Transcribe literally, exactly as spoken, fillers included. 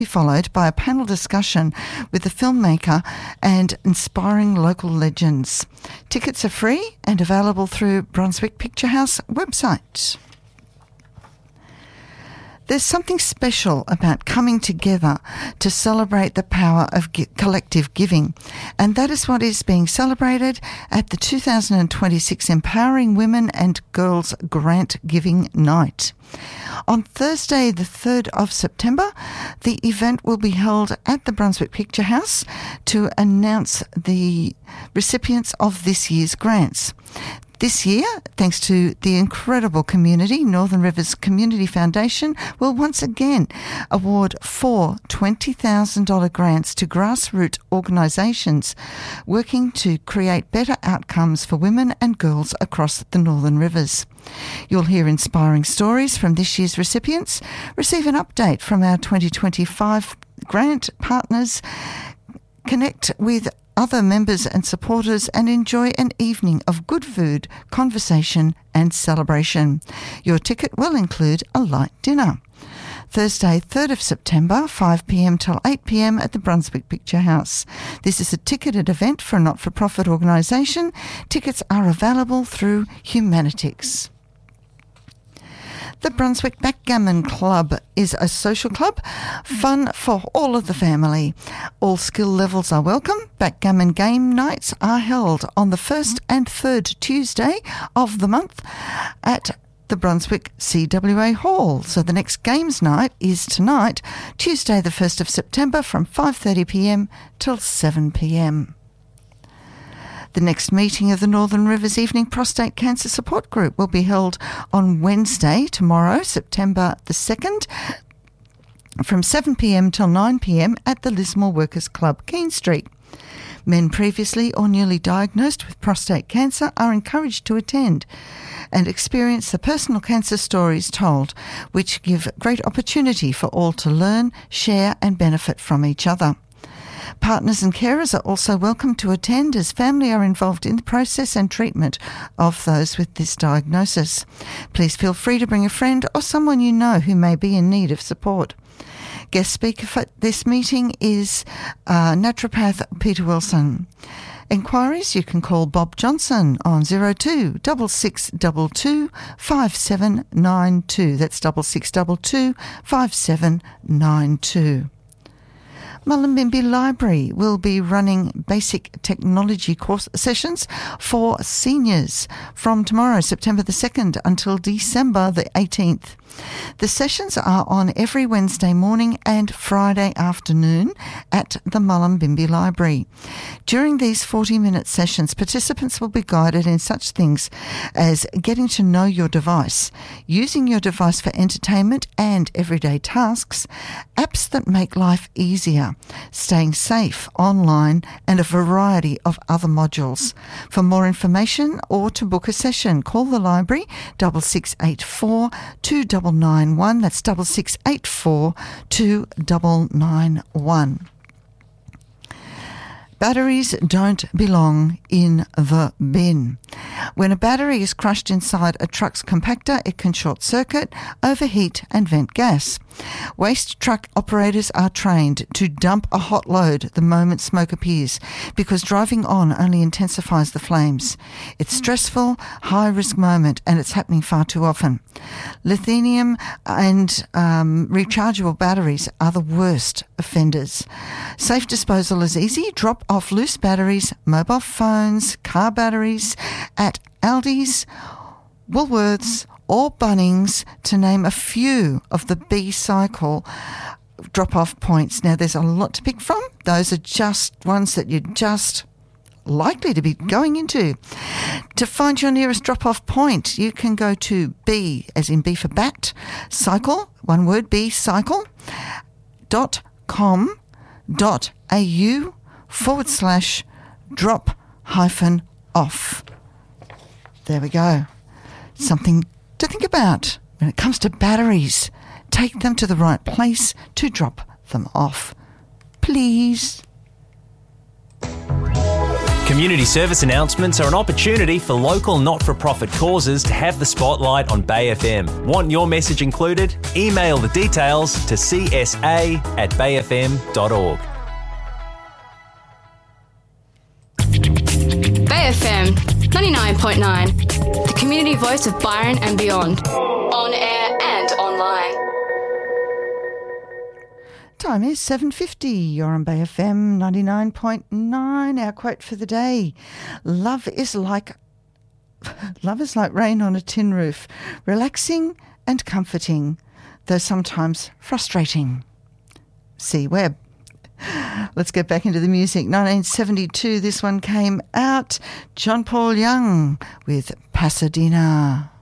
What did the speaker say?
followed by a panel discussion with the filmmaker and inspiring local legends. Tickets are free and available through Brunswick Picture House website. There's something special about coming together to celebrate the power of gi- collective giving, and that is what is being celebrated at the two thousand twenty-six Empowering Women and Girls Grant Giving Night. On Thursday, the third of September, the event will be held at the Brunswick Picture House to announce the recipients of this year's grants. This year, thanks to the incredible community, Northern Rivers Community Foundation will once again award four twenty thousand dollars grants to grassroots organisations working to create better outcomes for women and girls across the Northern Rivers. You'll hear inspiring stories from this year's recipients, receive an update from our twenty twenty-five grant partners, connect with other members and supporters, and enjoy an evening of good food, conversation and celebration. Your ticket will include a light dinner. Thursday, third of September, five p.m. till eight p.m. at the Brunswick Picture House. This is a ticketed event for a not-for-profit organisation. Tickets are available through Humanitix. The Brunswick Backgammon Club is a social club, fun for all of the family. All skill levels are welcome. Backgammon game nights are held on the first and third Tuesday of the month at the Brunswick C W A Hall. So the next games night is tonight, Tuesday the first of September from five thirty p.m. till seven p.m. The next meeting of the Northern Rivers Evening Prostate Cancer Support Group will be held on Wednesday, tomorrow, September the second, from seven p.m. till nine p.m. at the Lismore Workers Club, Keene Street. Men previously or newly diagnosed with prostate cancer are encouraged to attend and experience the personal cancer stories told, which give great opportunity for all to learn, share and benefit from each other. Partners and carers are also welcome to attend, as family are involved in the process and treatment of those with this diagnosis. Please feel free to bring a friend or someone you know who may be in need of support. Guest speaker for this meeting is uh, naturopath Peter Wilson. Enquiries, you can call Bob Johnson on zero two six six two two five seven nine two. That's six six two two five seven nine two. Mullumbimby Library will be running basic technology course sessions for seniors from tomorrow, September the second, until December the eighteenth. The sessions are on every Wednesday morning and Friday afternoon at the Mullumbimby Library. During these forty-minute sessions, participants will be guided in such things as getting to know your device, using your device for entertainment and everyday tasks, apps that make life easier, staying safe online, and a variety of other modules. For more information or to book a session, call the library six six eight four two nine nine one. That's six six eight four two nine nine one. Batteries don't belong in the bin. When a battery is crushed inside a truck's compactor, it can short circuit, overheat and vent gas. Waste truck operators are trained to dump a hot load the moment smoke appears, because driving on only intensifies the flames. It's a stressful, high-risk moment, and it's happening far too often. Lithium and um, rechargeable batteries are the worst offenders. Safe disposal is easy. Drop off loose batteries, mobile phones, car batteries at Aldi's, Woolworths or Bunnings, to name a few of the B-Cycle drop-off points. Now, there's a lot to pick from. Those are just ones that you're just likely to be going into. To find your nearest drop-off point, you can go to B, as in B for bat, cycle, one word, B, cycle, dot com, dot au, forward slash, drop hyphen off. There we go. Something to think about when it comes to batteries. Take them to the right place to drop them off, please. Community service announcements are an opportunity for local not-for-profit causes to have the spotlight on Bay F M. Want your message included? Email the details to c s a at bay f m dot org. Bay F M ninety-nine point nine, the community voice of Byron and beyond, on air and online. Time is seven fifty. You're on Bay F M ninety-nine point nine. Our quote for the day: Love is like love is like rain on a tin roof, relaxing and comforting, though sometimes frustrating. C. Webb. Let's get back into the music. nineteen seventy-two, this one came out. John Paul Young with Pasadena.